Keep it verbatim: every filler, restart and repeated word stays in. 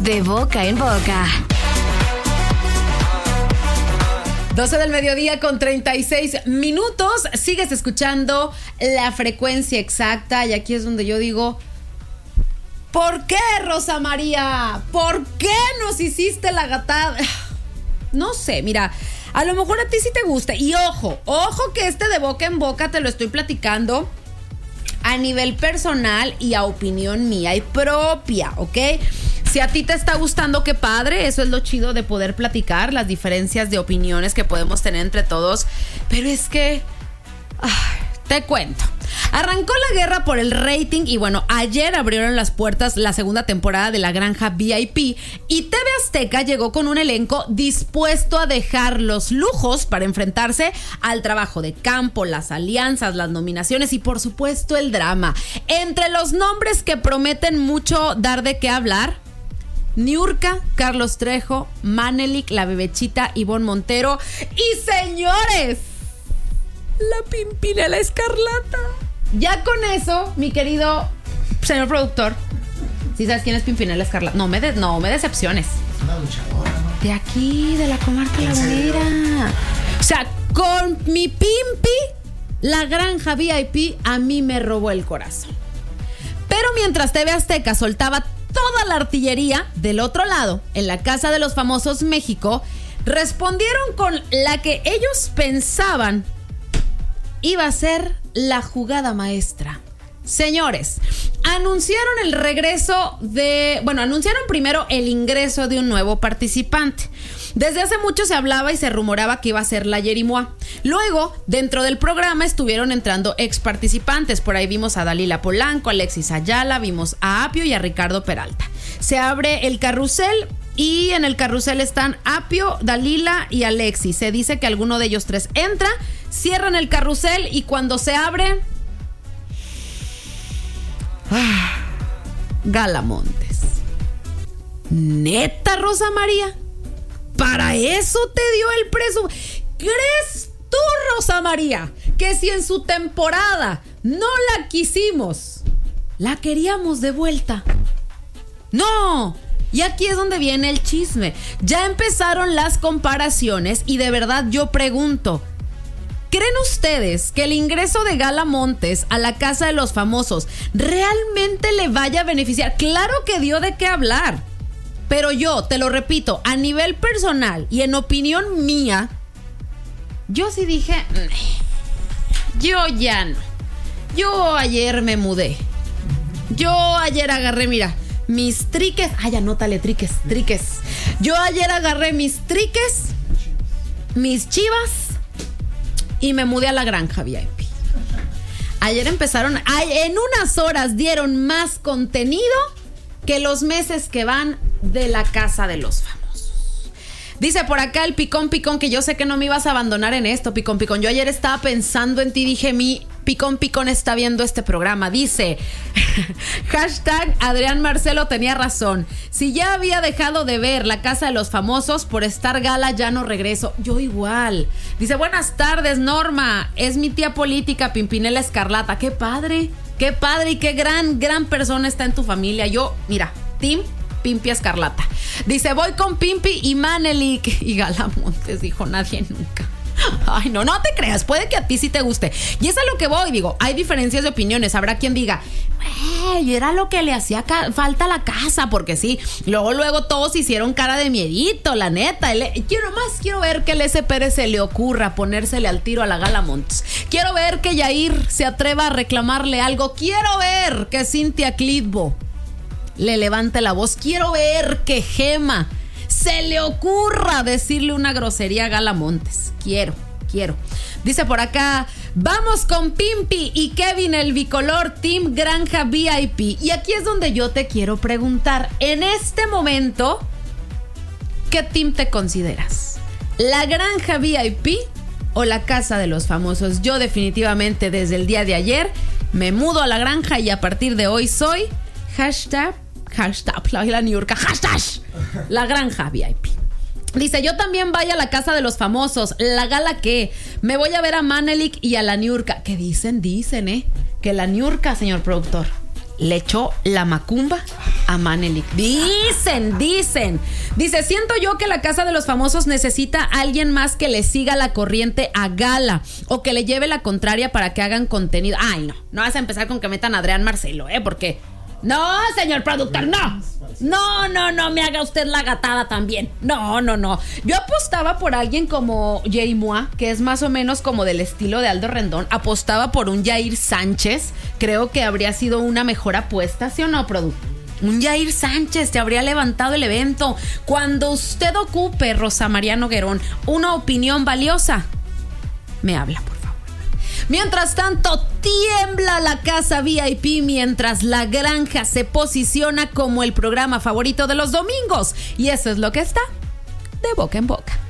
De boca en boca. doce del mediodía con treinta y seis minutos. Sigues escuchando La Frecuencia Exacta. Y aquí es donde yo digo: ¿por qué, Rosa María? ¿Por qué nos hiciste la gatada? No sé, mira, a lo mejor a ti sí te gusta. Y ojo, ojo que este de boca en boca te lo estoy platicando a nivel personal y a opinión mía y propia, ¿ok? Si a ti te está gustando, qué padre. Eso es lo chido de poder platicar las diferencias de opiniones que podemos tener entre todos. Pero es que... ay, te cuento. Arrancó la guerra por el rating y bueno, ayer abrieron las puertas la segunda temporada de La Granja V I P y T V Azteca llegó con un elenco dispuesto a dejar los lujos para enfrentarse al trabajo de campo, las alianzas, las nominaciones y por supuesto el drama. Entre los nombres que prometen mucho dar de qué hablar: Niurka, Carlos Trejo, Manelik, la Bebechita, Ivonne Montero y, señores, la Pimpinela Escarlata. Ya con eso, mi querido señor productor, ¿sí sabes quién es Pimpinela Escarlata? No me, de, no me decepciones. Es una luchadora, ¿no? De aquí, de la comarca lagunera. O sea, con mi Pimpi, La Granja V I P a mí me robó el corazón. Pero mientras T V Azteca soltaba toda la artillería, del otro lado, en la Casa de los Famosos México, respondieron con la que ellos pensaban iba a ser la jugada maestra. Señores, anunciaron el regreso de... Bueno, anunciaron primero el ingreso de un nuevo participante. Desde hace mucho se hablaba y se rumoraba que iba a ser la Yerimoa. Luego, dentro del programa estuvieron entrando ex participantes. Por ahí vimos a Dalila Polanco, Alexis Ayala, vimos a Apio y a Ricardo Peralta. Se abre el carrusel y en el carrusel están Apio, Dalila y Alexis. Se dice que alguno de ellos tres entra, cierran el carrusel y cuando se abre... ¡ah! Gala Montes. ¿Neta, Rosa María? ¿Para eso te dio el preso? ¿Crees tú, Rosa María, que si en su temporada no la quisimos, la queríamos de vuelta? ¡No! Y aquí es donde viene el chisme. Ya empezaron las comparaciones y de verdad yo pregunto: ¿creen ustedes que el ingreso de Gala Montes a la Casa de los Famosos realmente le vaya a beneficiar? Claro que dio de qué hablar, pero yo, te lo repito, a nivel personal y en opinión mía, yo sí dije, yo ya no. Yo ayer me mudé. Yo ayer agarré, mira, mis triques. Ay, anótale, triques, triques. Yo ayer agarré mis triques, mis chivas y me mudé a La Granja V I P. Ayer empezaron, ay, en unas horas dieron más contenido que los meses que van de la Casa de los Famosos. Dice por acá el Picón Picón que yo sé que no me ibas a abandonar en esto, Picón Picón. Yo ayer estaba pensando en ti, dije, mi Picón Picón está viendo este programa. Dice, hashtag Adrián Marcelo tenía razón. Si ya había dejado de ver La Casa de los Famosos por estar Gala, ya no regreso. Yo igual. Dice, buenas tardes, Norma. Es mi tía política, Pimpinela Escarlata. Qué padre, qué padre y qué gran, gran persona está en tu familia. Yo, mira, Team Pimpi Escarlata. Dice, voy con Pimpi y Manelik. Y Gala Montes dijo, nadie nunca. Ay, no, no te creas, puede que a ti sí te guste. Y es a lo que voy, digo, hay diferencias de opiniones. Habrá quien diga, güey, era lo que le hacía ca- falta a la casa, porque sí. Luego, luego todos hicieron cara de miedito, la neta. El, quiero más, quiero ver que el S. Pérez se le ocurra ponérsele al tiro a la Gala Montes. Quiero ver que Yair se atreva a reclamarle algo. Quiero ver que Cintia Clitbo le levante la voz. Quiero ver que Gema se le ocurra decirle una grosería a Gala Montes. Quiero, quiero. Dice por acá, vamos con Pimpi y Kevin el bicolor, Team Granja V I P. Y aquí es donde yo te quiero preguntar, en este momento, ¿qué team te consideras? ¿La Granja V I P o la Casa de los Famosos? Yo definitivamente desde el día de ayer me mudo a la Granja y a partir de hoy soy hashtag Hashtag la Niurka, hashtag La Granja V I P. Dice, yo también vaya a la Casa de los Famosos. ¿La gala qué? Me voy a ver a Manelik y a la Niurka. ¿Qué dicen? Dicen, ¿eh? Que la Niurka, señor productor, le echó la macumba a Manelik. Dicen, dicen. Dice, siento yo que la Casa de los Famosos necesita a alguien más que le siga la corriente a Gala o que le lleve la contraria para que hagan contenido. Ay, no, no vas a empezar con que metan a Adrián Marcelo, ¿eh? Porque... No, señor productor, no. No, no, no me haga usted la gatada también. No, no, no. Yo apostaba por alguien como Jay Moa, que es más o menos como del estilo de Aldo Rendón. Apostaba por un Yair Sánchez. Creo que habría sido una mejor apuesta, ¿sí o no, productor? Un Yair Sánchez te habría levantado el evento. Cuando usted ocupe, Rosa María Noguerón, una opinión valiosa, me habla, por favor. Mientras tanto, tiembla la casa V I P mientras La Granja se posiciona como el programa favorito de los domingos. Y eso es lo que está de boca en boca.